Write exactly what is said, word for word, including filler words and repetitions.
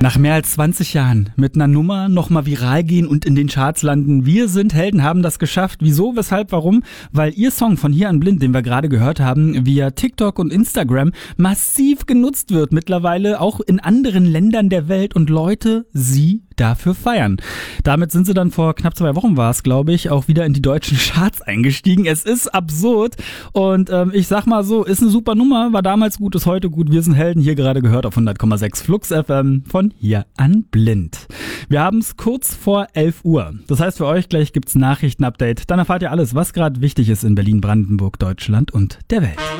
Nach mehr als zwanzig Jahren mit einer Nummer nochmal viral gehen und in den Charts landen. Wir sind Helden, haben das geschafft. Wieso, weshalb, warum? Weil ihr Song von Hier an Blind, den wir gerade gehört haben, via TikTok und Instagram massiv genutzt wird. Mittlerweile auch in anderen Ländern der Welt und Leute sie dafür feiern. Damit sind sie dann vor knapp zwei Wochen war es, glaube ich, auch wieder in die deutschen Charts eingestiegen. Es ist absurd und ähm, ich sag mal so, ist eine super Nummer, war damals gut, ist heute gut. Wir sind Helden, hier gerade gehört auf hundert Komma sechs Flux F M von Hier an Blind. Wir haben es kurz vor elf Uhr. Das heißt für euch, gleich gibt's Nachrichtenupdate. Dann erfahrt ihr alles, was gerade wichtig ist in Berlin, Brandenburg, Deutschland und der Welt.